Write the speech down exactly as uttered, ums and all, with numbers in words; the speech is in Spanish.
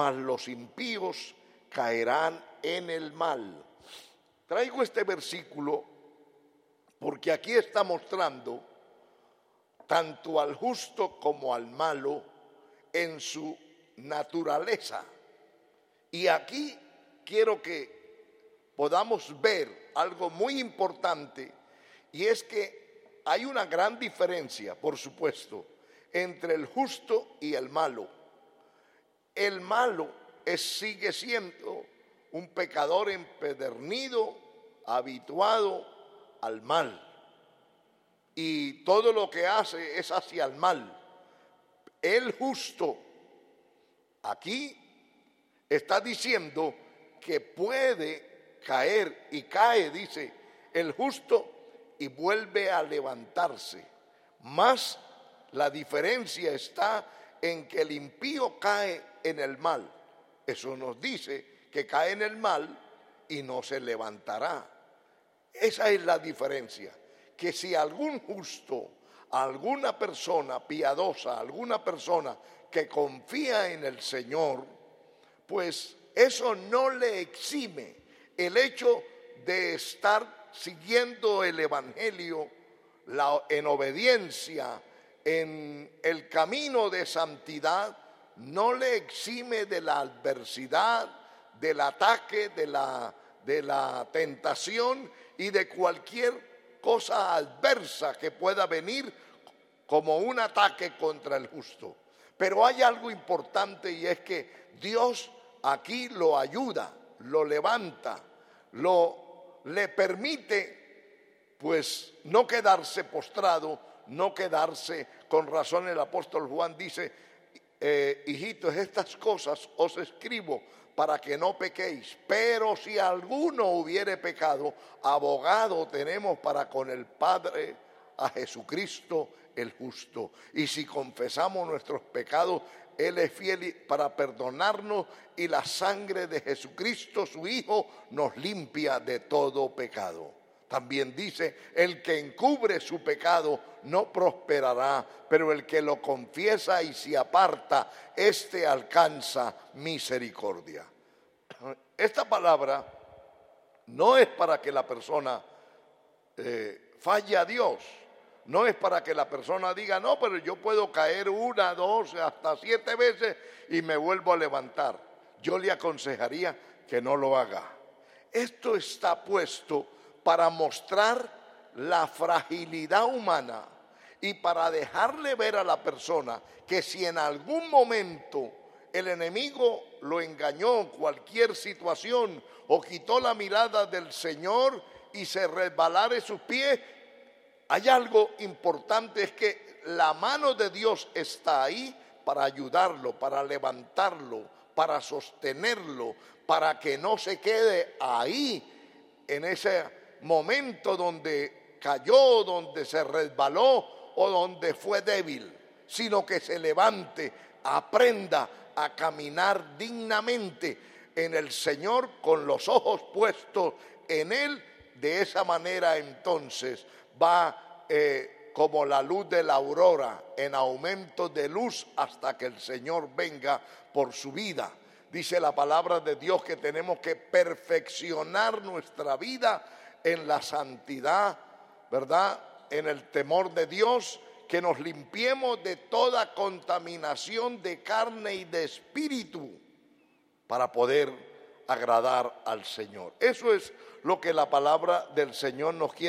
mas los impíos caerán en el mal. Traigo este versículo porque aquí está mostrando tanto al justo como al malo en su naturaleza. Y aquí quiero que podamos ver algo muy importante, y es que hay una gran diferencia, por supuesto, entre el justo y el malo. El malo es, sigue siendo un pecador empedernido, habituado al mal, y todo lo que hace es hacia el mal. El justo aquí está diciendo que puede caer, y cae, dice el justo, y vuelve a levantarse. Más la diferencia está en que el impío cae en el mal. Eso nos dice que cae en el mal y no se levantará. Esa es la diferencia. Que si algún justo, alguna persona piadosa, alguna persona que confía en el Señor, pues eso no le exime el hecho de estar siguiendo el Evangelio la, en obediencia, en el camino de santidad, no le exime de la adversidad, del ataque, de la, de la tentación y de cualquier cosa adversa que pueda venir como un ataque contra el justo. Pero hay algo importante, y es que Dios aquí lo ayuda, lo levanta, lo le permite pues no quedarse postrado, no quedarse. Con razón el apóstol Juan dice, eh, hijitos, estas cosas os escribo para que no pequéis, pero si alguno hubiere pecado, abogado tenemos para con el Padre a Jesucristo el justo. Y si confesamos nuestros pecados, Él es fiel para perdonarnos, y la sangre de Jesucristo, su Hijo, nos limpia de todo pecado. También dice, el que encubre su pecado no prosperará, pero el que lo confiesa y se aparta, éste alcanza misericordia. Esta palabra no es para que la persona eh, falle a Dios. No es para que la persona diga, no, pero yo puedo caer una, dos, hasta siete veces y me vuelvo a levantar. Yo le aconsejaría que no lo haga. Esto está puesto para mostrar la fragilidad humana y para dejarle ver a la persona que si en algún momento el enemigo lo engañó, cualquier situación, o quitó la mirada del Señor y se resbalare sus pies, hay algo importante, es que la mano de Dios está ahí para ayudarlo, para levantarlo, para sostenerlo, para que no se quede ahí en ese momento donde cayó, donde se resbaló o donde fue débil, sino que se levante, aprenda a caminar dignamente en el Señor con los ojos puestos en Él. De esa manera entonces va eh, como la luz de la aurora, en aumento de luz hasta que el Señor venga por su vida. Dice la palabra de Dios que tenemos que perfeccionar nuestra vida en la santidad, ¿verdad? En el temor de Dios, que nos limpiemos de toda contaminación de carne y de espíritu para poder agradar al Señor. Eso es lo que la palabra del Señor nos quiere